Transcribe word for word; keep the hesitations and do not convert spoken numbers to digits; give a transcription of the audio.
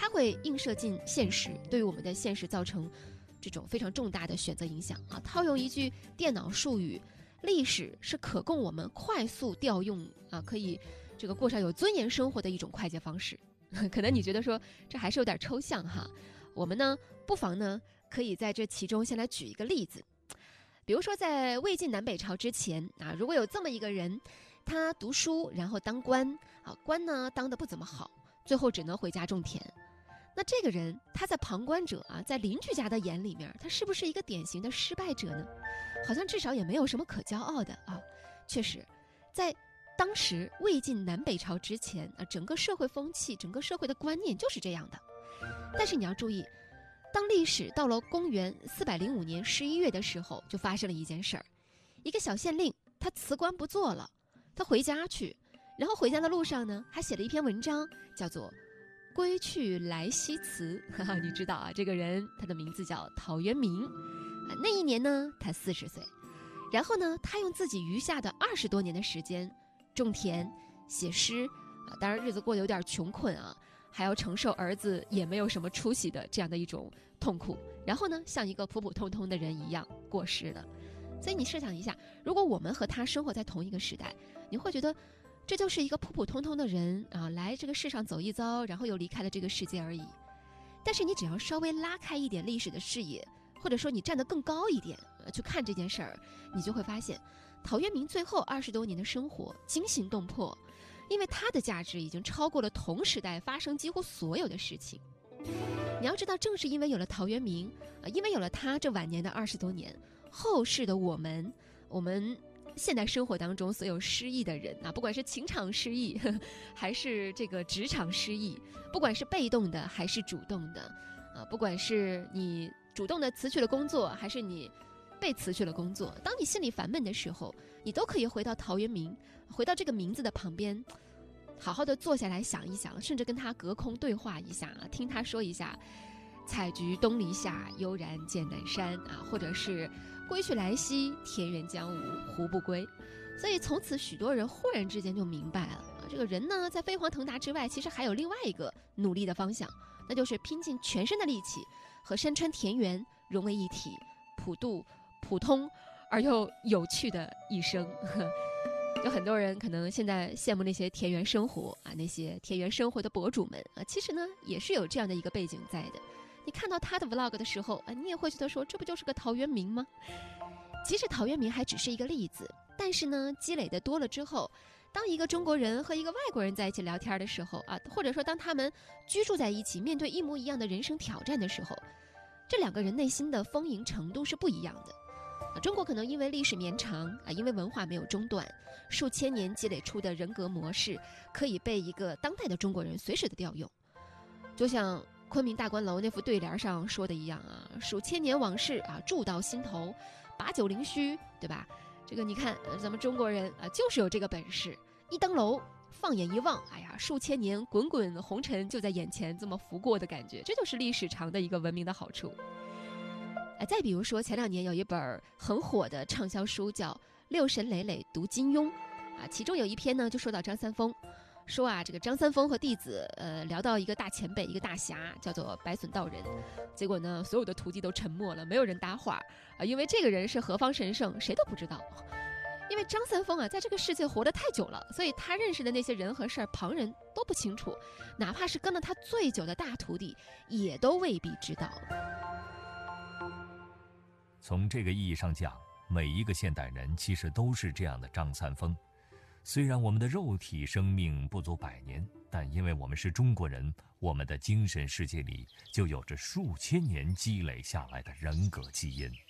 它会映射进现实，对于我们的现实造成这种非常重大的选择影响啊。套用一句电脑术语，历史是可供我们快速调用啊，可以这个过上有尊严生活的一种快捷方式。可能你觉得说这还是有点抽象哈，我们呢不妨呢可以在这其中先来举一个例子。比如说在魏晋南北朝之前啊，如果有这么一个人，他读书然后当官啊，官呢当得不怎么好，最后只能回家种田。那这个人他在旁观者啊，在邻居家的眼里面，他是不是一个典型的失败者呢？好像至少也没有什么可骄傲的啊。确实，在当时魏晋南北朝之前啊，整个社会风气、整个社会的观念就是这样的。但是你要注意，当历史到了公元四百零五年十一月的时候，就发生了一件事儿。一个小县令他辞官不做了，他回家去，然后回家的路上呢，还写了一篇文章，叫做《归去来兮辞》。哈哈，你知道啊，这个人他的名字叫陶渊明啊。那一年呢，他四十岁。然后呢，他用自己余下的二十多年的时间种田、写诗啊，当然日子过得有点穷困啊，还要承受儿子也没有什么出息的这样的一种痛苦。然后呢，像一个普普通通的人一样过世了。所以你设想一下，如果我们和他生活在同一个时代，你会觉得这就是一个普普通通的人啊，来这个世上走一遭，然后又离开了这个世界而已。但是你只要稍微拉开一点历史的视野，或者说你站得更高一点去看这件事儿，你就会发现陶渊明最后二十多年的生活惊心动魄，因为他的价值已经超过了同时代发生几乎所有的事情。你要知道，正是因为有了陶渊明啊，因为有了他这晚年的二十多年，后世的我们我们现代生活当中所有失意的人啊，不管是情场失意呵呵还是这个职场失意，不管是被动的还是主动的啊，不管是你主动的辞去了工作，还是你被辞去了工作，当你心里烦闷的时候，你都可以回到陶渊明，回到这个名字的旁边，好好的坐下来想一想，甚至跟他隔空对话一下啊，听他说一下采菊东篱下，悠然见南山啊，或者是归去来兮，田园将芜胡不归。所以从此许多人忽然之间就明白了啊，这个人呢在飞黄腾达之外，其实还有另外一个努力的方向，那就是拼尽全身的力气和山川田园融为一体，普度普通而又有趣的一生。有很多人可能现在羡慕那些田园生活啊，那些田园生活的博主们啊，其实呢也是有这样的一个背景在的。你看到他的 vlog 的时候啊，你也会觉得说，这不就是个陶渊明吗？其实陶渊明还只是一个例子，但是呢，积累的多了之后，当一个中国人和一个外国人在一起聊天的时候啊，或者说当他们居住在一起，面对一模一样的人生挑战的时候，这两个人内心的丰盈程度是不一样的。啊，中国可能因为历史绵长啊，因为文化没有中断，数千年积累出的人格模式，可以被一个当代的中国人随时的调用。就像昆明大观楼那副对联上说的一样啊，数千年往事啊，铸到心头，把酒凌虚，对吧？这个你看，咱们中国人啊，就是有这个本事，一登楼，放眼一望，哎呀，数千年滚滚红尘就在眼前这么拂过的感觉，这就是历史长的一个文明的好处。哎，再比如说，前两年有一本很火的畅销书叫《六神磊磊读金庸》，啊，其中有一篇呢就说到张三丰，说啊，这个张三丰和弟子呃聊到一个大前辈，一个大侠，叫做白隼道人，结果呢，所有的徒弟都沉默了，没有人搭话啊，因为这个人是何方神圣，谁都不知道。因为张三丰啊，在这个世界活得太久了，所以他认识的那些人和事儿，旁人都不清楚，哪怕是跟了他最久的大徒弟，也都未必知道。 从这个意义上讲，每一个现代人其实都是这样的张三丰。虽然我们的肉体生命不足百年，但因为我们是中国人，我们的精神世界里就有着数千年积累下来的人格基因。